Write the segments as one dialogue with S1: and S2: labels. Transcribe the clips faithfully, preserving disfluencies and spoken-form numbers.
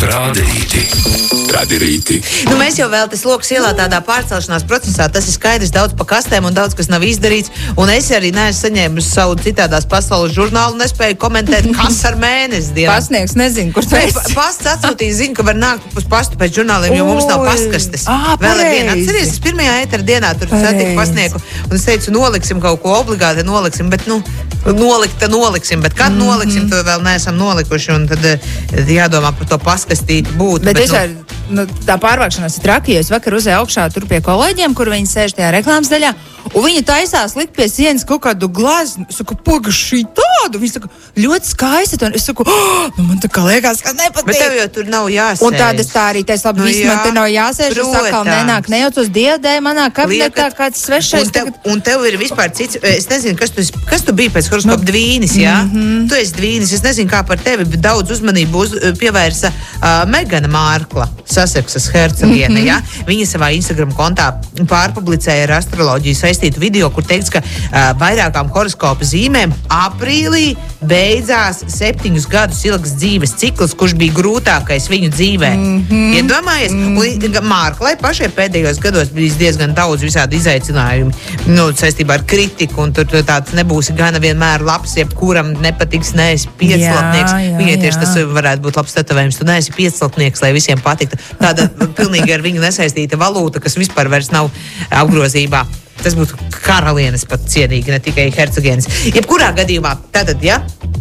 S1: Radirīti. Radirīti.
S2: Nu, mēs jau vēl tas loks ielā tādā pārcelšanās procesā, tas ir skaidrs, daudz pa kastēm un daudz, kas nav izdarīts, un es arī neesmu saņēmusi savu citādās pasaules žurnālu, nespēju komentēt, kas ar mēnesi dienā.
S3: Pasniegs nezinu, kur tu esi.
S2: Pasts atsūtīja ziņu, ka var nākt uz pastu pēc žurnāliem, jo mums nav pastkastes.
S3: Ā,
S2: vēl ar vienu.
S3: pareizi.
S2: Atceries, es pirmajā ētera dienā tur satiku pasnieku, un es teicu, noliksim kaut ko obligāti, noliksim, bet, nu, nolikt, tā noliksim, bet kad mm-hmm. noliksim, to vēl neesam nolikuši, un tad jādomā par to paskastīti būt.
S3: Bet, bet
S2: nu,
S3: es, nu, tā pārvākšanās ir traki, jo es vakar uzēju augšā tur pie kolēģiem, kur viņi sēž tajā reklāmas daļā, un viņi taisās likt pie sienas kaut kādu glāzi. Es saku, poga, šī tādu. Viņi saka, ļoti skaisti. Un es saku, oh, nu man tā kā liekas, ka nepatīk.
S2: Bet tev jau tur nav jāsēž.
S3: Un tādas tā arī, teiks, labi,
S2: Nu
S3: viss
S2: jā,
S3: man te nav jāsēž. Es atkal nenāk, nejaucos dievdēju manā kabinetā, kāds svešais.
S2: Un tev,
S3: tagad...
S2: un tev ir vispār cits, es nezinu, kas tu, kas tu biji pēc horoskopa dvīnis, jā? Mm-hmm. Tu esi dvīnis, es nezinu, kā par tevi, bet daudz uzmanību uz, pievērsa uh, Megana Mārkla, Saseksas hercogiene, mm-hmm. jā? Viņa savā Instagram kontā pārpublicēja ar astroloģiju saistītu video, kur teikts, ka uh, vairākām horoskopa zīmēm aprīlī beidzās septiņus gadus ilgs dzīves cikls, kurš bija grūtākais viņu dzīvē. Mm-hmm. Iedomājies? Mm-hmm. Un Mārklai pašai pēdējos gados bija diezgan daudz visādi izaicinājumi, nu, saistībā ar kritiku, un tur tāds nebūsi gana vienmēr labs, jebkuram nepatiks, neesi pieclatnieks.
S3: Jā, jā,
S2: Viņai tieši
S3: jā.
S2: tas varētu būt labs tetovējums. Tu neesi pieclatnieks, lai visiem patiktu. Tāda pilnīgi ar viņu nesaistīta valūta, kas vispār vairs nav apgrozībā. Tas būtu karalienes pat cienīgi, ne tikai hercogienes. Jebkurā gadījumā, tātad, ja,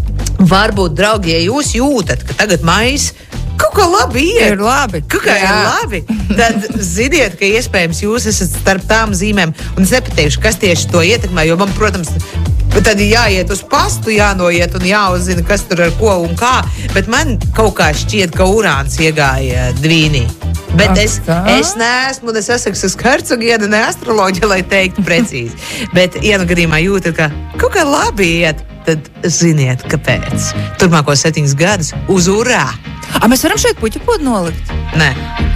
S2: varbūt, draugi, ja jūs jūtat, ka tagad mais kaut kā labi iet,
S3: Ir labi.
S2: kaut kā
S3: Jā.
S2: ir labi, tad ziniet, ka iespējams jūs esat starp tām zīmēm, un es nepateikšu, kas tieši to ietekmē, jo man, protams, tad ir jāiet uz pastu, jānoiet un jāuzzina, kas tur ar ko un kā, bet man kaut kā šķiet, ka urāns iegāja dvīnī. Bet es, es neesmu ne Saseksas hercogiene, ne astroloģija, lai teiktu precīzi. Bet, ja nu gadījumā jūtat, ka kaut kā labi iet, tad ziniet, kāpēc. Turpmākos septiņus gadus uz urā.
S3: A, mēs varam šeit puķu podu nolikt?
S2: Nē.